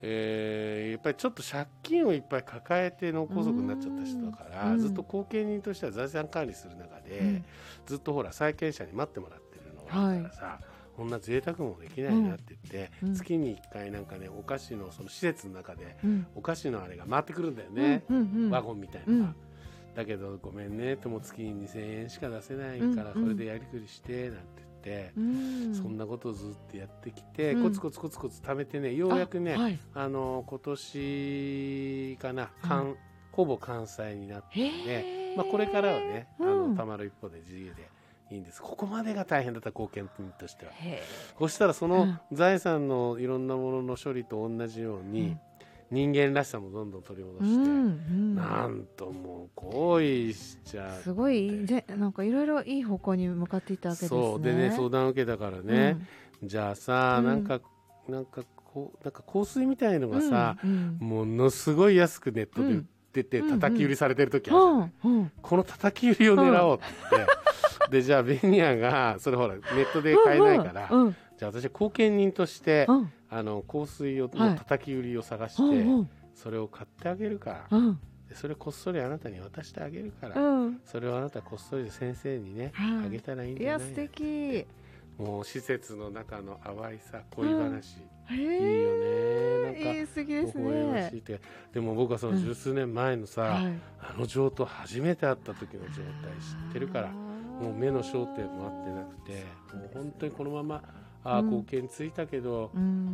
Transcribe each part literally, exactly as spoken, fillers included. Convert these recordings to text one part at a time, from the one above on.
えー、やっぱりちょっと借金をいっぱい抱えて脳梗塞になっちゃった人だから、ずっと後見人としては財産管理する中で、うん、ずっとほら債権者に待ってもらってるのがあるからさ、はい、こんな贅沢もできないなって言って、うん、月にいっかいなんかねお菓子のその施設の中で、うん、お菓子のあれが回ってくるんだよね、うんうんうん、ワゴンみたいなのが、うん、だけどごめんねとも月ににせんえんしか出せないからこれでやりくりしてなんてうん、そんなことをずっとやってきて、うん、コツコツコツコツ貯めてね、ようやくね、あ、はい、あの今年かな、うん、ほぼ完済になってね、まあ、これからはね、うん、あの貯まる一方で自由でいいんです。ここまでが大変だった貢献人としては。そしたらその財産のいろんなものの処理と同じように、うん、人間らしさもどんどん取り戻して、うんうん、なんともう恋しちゃう。 すごいでなんかいろいろいい方向に向かっていったわけですね。 そうでね、相談を受けたからね、うん、じゃあさ、うん、なんかなんかこうなんか香水みたいのがさ、うんうん、ものすごい安くネットで売ってて、うん、叩き売りされてる時あるじゃない、うんうん、この叩き売りを狙おうって言って、うん、でじゃあベニヤがそれほらネットで買えないから、うんうん、じゃあ私は後見人として、うん、あの香水をの叩き売りを探して、はい、それを買ってあげるから、うん、でそれをこっそりあなたに渡してあげるから、うん、それをあなたこっそり先生にね、うん、あげたらいいんじゃない。いや素敵。もう施設の中の淡いさ恋話、うん、いいよね。なんかいい素敵ですね。 微笑ましいって。でも僕はその十数年前のさ、うんはい、あの譲渡初めて会った時の状態知ってるから、もう目の焦点も合ってなくて、もう本当にこのままああ貢献ついたけど、うん、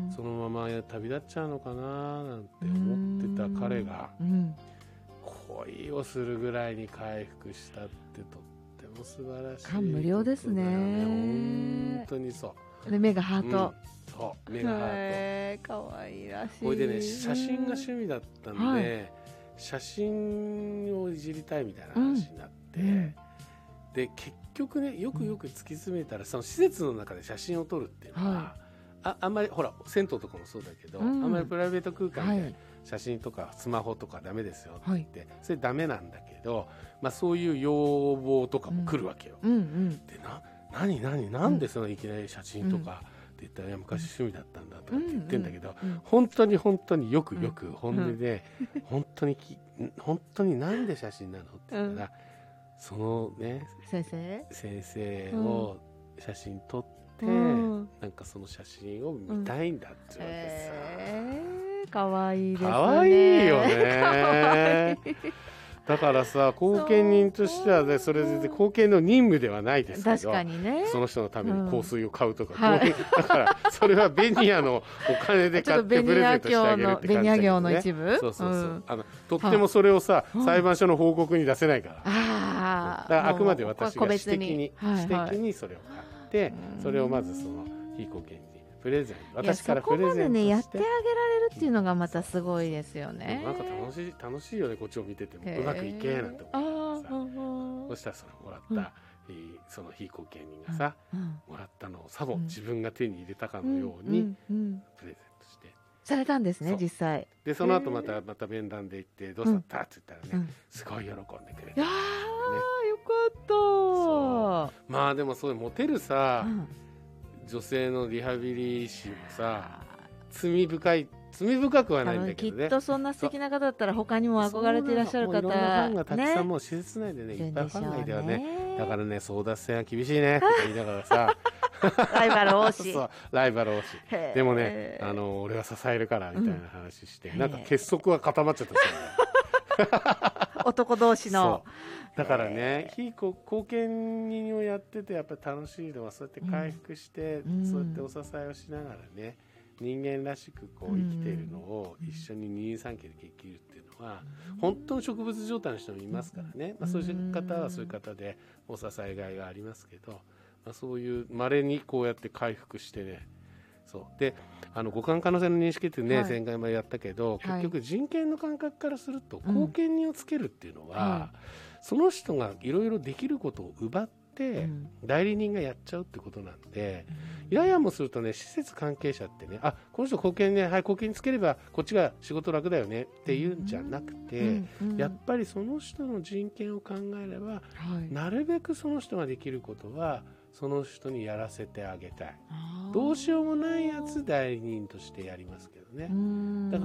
そのまま旅立っちゃうのかななんて思ってた彼が、うん、恋をするぐらいに回復したってとっても素晴らしい、 感無量ですね。 本当にそう。 で目がハート、 うん、そう目がハート、 かわいらしい。 これでね写真が趣味だったんで、はい、写真をいじりたいみたいな話になって、うん、で結局ねよくよく突き詰めたら、その施設の中で写真を撮るっていうのは、はい、あ, あんまりほら銭湯とかもそうだけど、うん、あんまりプライベート空間で写真とかスマホとかダメですよって言って、はい、それダメなんだけど、まあ、そういう要望とかも来るわけよ、うんうんうん、でな何何なんでそのいきなり写真とかって言ったら、いや昔趣味だったんだとかって言ってんだけど、うんうんうん、本当に本当によくよく本音で、うん、本当にき本当になんで写真なのって言ったら、うん、そのね先生先生を写真撮って、うん、なんかその写真を見たいんだって言われてさ、 えー、かわいいですね。 かわいいよねだからさ後見人としては、ね、それで後見の任務ではないですけど、 確かに、ね、 その人のために香水を買うとか、うんはい、だからそれはベニヤのお金で買ってプレゼントしてあげるって感じだけどね。 ベニヤ業の一部、 そうそうそう、うん、あのとってもそれをさ、うん、裁判所の報告に出せないから、あ、だからあくまで私が私的に、私的にそれを買って、はいはい、それをまずその非後見人プレゼント、私からプレゼントして、そこまでねやってあげられるっていうのがまたすごいですよね。 なんか楽しい楽しいよね、こっちを見ててもうまくいけなんて思ってさ、そしたらそのもらった、うん、その非後見人がさ、うん、もらったのをさも自分が手に入れたかのようにプレゼントして、 されたんですね実際で。その後またまた面談で行ってどうだったって言ったらね、うん、すごい喜んでくれて、ね、 いやーよかった。 まあでもそうモテるさ、うん女性のリハビリ師もさ罪深い罪深くはないんだけどね、 きっとそんな素敵な方だったら他にも憧れていらっしゃる方、 いろんなファンがたくさん、ね、もう施設内でねいっぱいファンがいてはね、だからね争奪戦は厳しいねって言いながらさライバル多しそうライバル多しでもねあの俺は支えるからみたいな話して、うん、なんか結束が固まっちゃった男同士の。 だからね非後見人をやっててやっぱり楽しいのはそうやって回復して、うん、そうやってお支えをしながらね人間らしくこう生きているのを一緒に二人三脚でできるっていうのは、うん、本当の植物状態の人もいますからね、まあ、そういう方はそういう方でお支えがいがありますけど、まあ、そういう稀にこうやって回復してね、そうであの五感可能性の認識ってね、はい、前回もやったけど、結局人権の感覚からすると後見人をつけるっていうのは、うんはいその人がいろいろできることを奪って代理人がやっちゃうってことなんで、うん、ややもするとね施設関係者ってねあこの人後見ねはい後見につければこっちが仕事楽だよねっていうんじゃなくて、うんうん、やっぱりその人の人権を考えれば、はい、なるべくその人ができることはその人にやらせてあげたい。 あーどうしようもないやつ代理人としてやりますけどね。 うーんだから